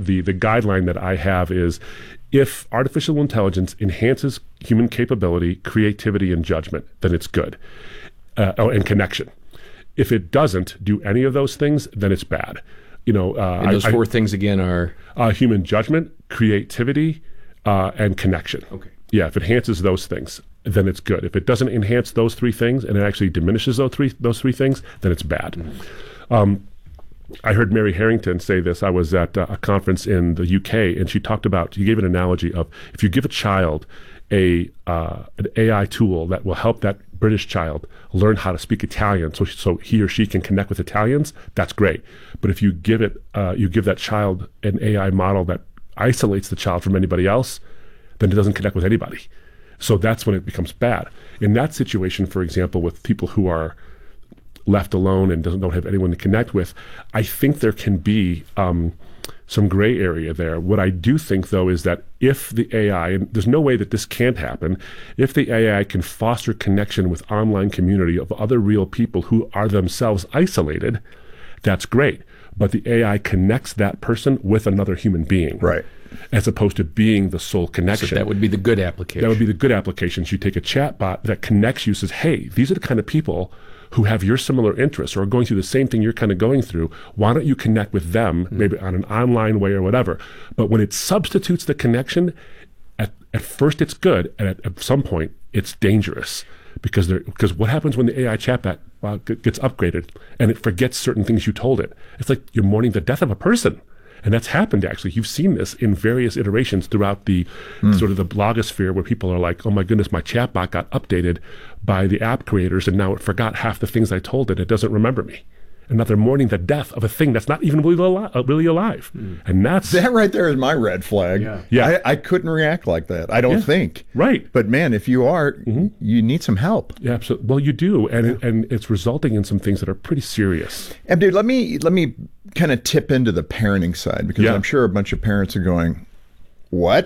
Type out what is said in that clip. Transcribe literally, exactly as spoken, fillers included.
the the guideline that I have is, if artificial intelligence enhances human capability, creativity, and judgment, then it's good, uh, oh, and connection. If it doesn't do any of those things, then it's bad. You know, uh, and those I, four I, things again are uh, human judgment, creativity, uh, and connection. Okay. Yeah, if it enhances those things, then it's good. If it doesn't enhance those three things and it actually diminishes those three those three things, then it's bad. Mm-hmm. Um, I heard Mary Harrington say this. I was at uh, a conference in the U K, and she talked about, she gave an analogy of, if you give a child a uh, an A I tool that will help that British child learn how to speak Italian, so so he or she can connect with Italians, that's great. But if you give it, uh, you give that child an A I model that isolates the child from anybody else, then it doesn't connect with anybody. So that's when it becomes bad. In that situation, for example, with people who are left alone and doesn't don't have anyone to connect with, I think there can be um, some gray area there. What I do think, though, is that if the A I, and there's no way that this can't happen, if the A I can foster connection with online community of other real people who are themselves isolated, that's great. But the A I connects that person with another human being. Right. As opposed to being the sole connection. So that would be the good application. That would be the good applications. You take a chat bot that connects you, says, hey, these are the kind of people who have your similar interests or are going through the same thing you're kind of going through. Why don't you connect with them, mm-hmm. maybe on an online way or whatever? But when it substitutes the connection, at, at first it's good, and at, at some point it's dangerous. Because there, because what happens when the A I chatbot well, gets upgraded and it forgets certain things you told it? It's like you're mourning the death of a person. And that's happened, actually. You've seen this in various iterations throughout the mm. sort of the blogosphere, where people are like, oh my goodness, my chatbot got updated by the app creators and now it forgot half the things I told it. It doesn't remember me. And now they're mourning the death of a thing that's not even really alive. Really alive. Mm. And that's... That right there is my red flag. Yeah. yeah. I, I couldn't react like that. I don't yeah. think. Right. But man, if you are, mm-hmm. you need some help. Yeah, absolutely. Well, you do. And, yeah. it, and it's resulting in some things that are pretty serious. And dude, let me, let me kind of tip into the parenting side, because yeah. I'm sure a bunch of parents are going, what?